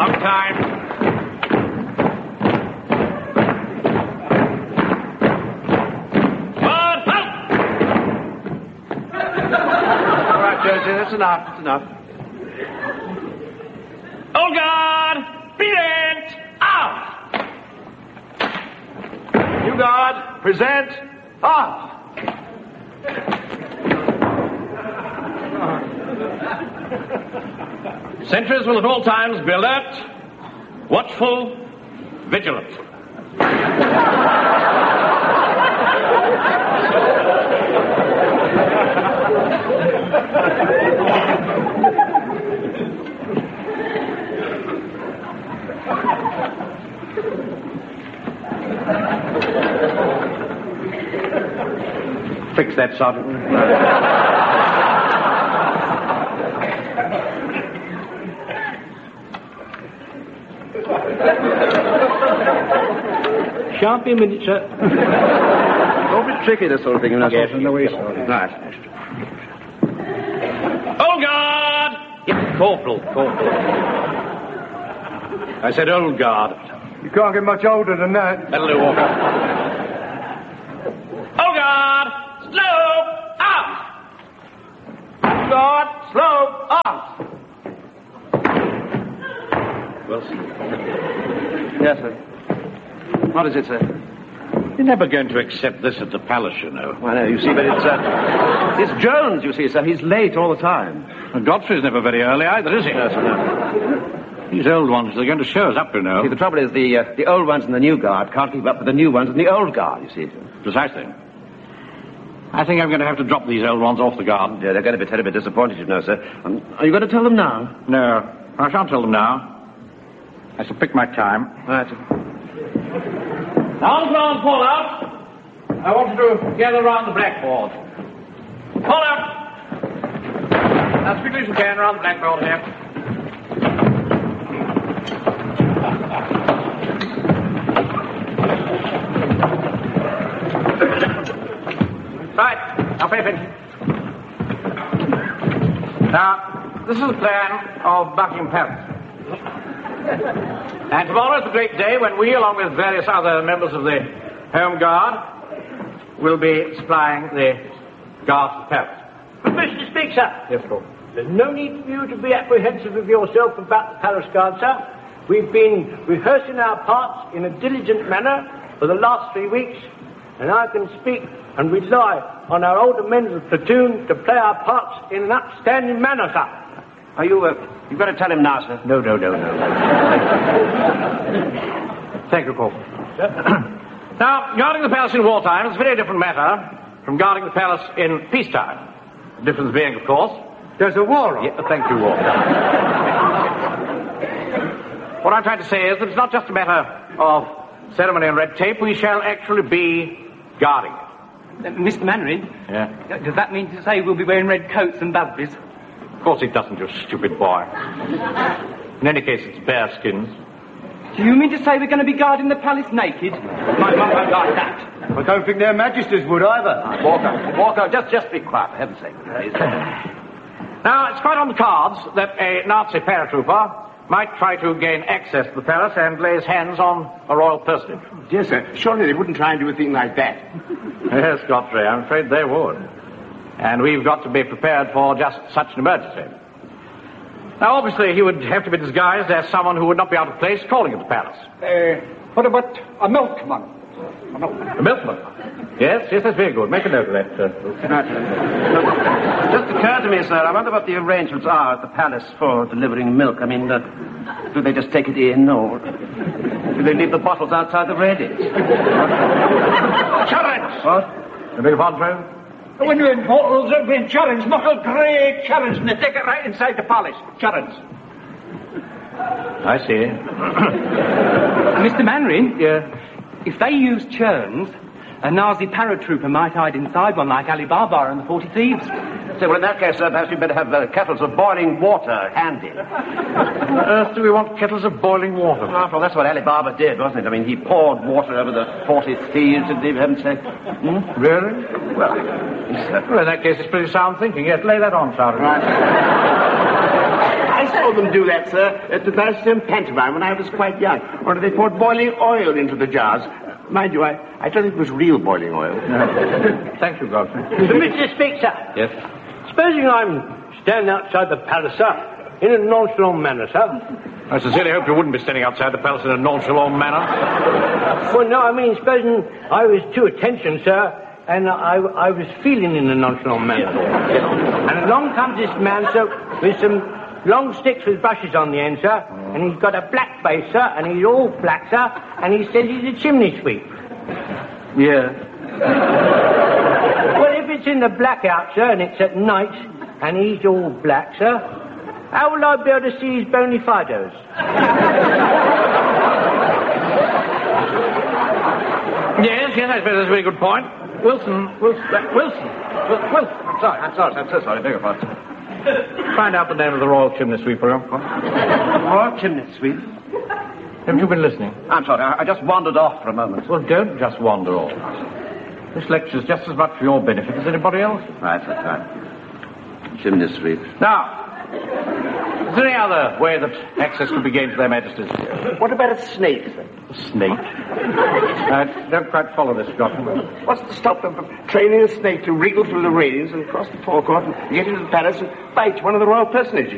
Long time. All right, Josie, that's enough. That's enough. Old guard, present, out. New guard, present, off. Sentries will at all times be alert, watchful, vigilant. Fix that, Sergeant. Shan't be a minute, sir. Don't be tricky, this sort of thing. You're not Yes, supposed to- no way, Sergeant. Right. Old guard! Yes, Corporal. I said old guard. You can't get much older than that. That'll do, Walker. Old guard! Slow! Up! Guard, slow, off. Wilson. Yes, sir. What is it, sir? You're never going to accept this at the palace, you know. Well, no, you see, but it's Jones, you see, sir. He's late all the time. And Godfrey's never very early either, is he? No, sir, no. These old ones, they're going to show us up, you know. See, the trouble is the old ones in the new guard can't keep up with the new ones in the old guard, you see. Precisely. I think I'm going to have to drop these old ones off the guard. Yeah, they're going to be terribly disappointed, you know, sir. Are you going to tell them now? No, I shan't tell them now. I shall pick my time. Right. Now, on, pull out. I want you to gather round the blackboard. Pull out. As quickly as you can round the blackboard here. Right, now pay attention. Now, this is the plan of Buckingham Palace. And tomorrow is the great day when we, along with various other members of the Home Guard, will be supplying the guards to the palace. Permission to speak, sir. Yes, Lord. There's no need for you to be apprehensive of yourself about the palace guard, sir. We've been rehearsing our parts in a diligent manner for the last 3 weeks, and I can speak and rely on our older men of the platoon to play our parts in an upstanding manner, sir. Are you, you've got to tell him now, sir. No. Thank you, Corporal. Now, guarding the palace in wartime is a very different matter from guarding the palace in peacetime. The difference being, of course... There's a war on. Yeah, thank you, Walker. What I'm trying to say is that it's not just a matter of ceremony and red tape. We shall actually be guarding it. Mr. Mannering? Yeah? Does that mean to say we'll be wearing red coats and Busby's? Of course it doesn't, you stupid boy. In any case, it's bear skins. Do you mean to say we're going to be guarding the palace naked? My mum won't like that. I don't think their majesties would either. Walker, just be quiet, for heaven's sake. Now, it's quite on the cards that a Nazi paratrooper might try to gain access to the palace and lay his hands on a royal personage. Yes, sir. Surely they wouldn't try and do a thing like that. Yes, Godfrey, I'm afraid they would. And we've got to be prepared for just such an emergency. Now, obviously, he would have to be disguised as someone who would not be out of place calling at the palace. What about a milkman? A milkman? Yes, that's very good. Make a note of that. Just occurred to me, sir, I wonder what the arrangements are at the palace for delivering milk. I mean, do they just take it in, or do they leave the bottles outside the readies? Challenge! What? I beg your pardon, sir? When you're in bottles, they've been challenged. Not a great challenge, and they take it right inside the palace. Challenge. I see. Mr. Mannering? Yeah. If they use churns, a Nazi paratrooper might hide inside one like Ali Baba and the 40 Thieves. So, well, in that case, sir, perhaps you'd better have kettles of boiling water handy. What on earth do we want kettles of boiling water? After all, that's what Ali Baba did, wasn't it? I mean, he poured water over the 40 thieves, didn't he, for heaven's sake? Really? Well, Well, in that case, it's pretty sound thinking. Yes, lay that on, Sergeant. I I saw them do that, sir, at the Barristan pantomime when I was quite young. Or they poured boiling oil into the jars. Mind you, I don't think it was real boiling oil. Thank you, Godfrey. Mr. Speaker, Yes? supposing I'm standing outside the palace, sir, in a nonchalant manner, sir. I sincerely hope you wouldn't be standing outside the palace in a nonchalant manner. Well, no, I mean, supposing I was to attention, sir, and I was feeling in a nonchalant manner. And along comes this man, sir, with some long sticks with brushes on the end, sir, and he's got a black face, sir, and he's all black, sir, and he says he's a chimney sweep. Yeah. Well, if it's in the blackout, sir, and it's at night, and he's all black, sir, how will I be able to see his bony fidos? Yes, I suppose that's a very good point. Wilson. I'm sorry, I'm so sorry, beg your pardon. Find out the name of the Royal Chimney Sweeper. Royal chimney sweep. Haven't you been listening? I'm sorry, I just wandered off for a moment. Well, don't just wander off. This lecture's just as much for your benefit as anybody else's. Right, that's right. Chimney sweep. Now, is there any other way that access could be gained to their majesties? What about a snake, sir? A snake? I don't quite follow this, Godfrey. What's to stop them from training a snake to wriggle through the railings and across the forecourt and get into the palace and bite one of the royal personages?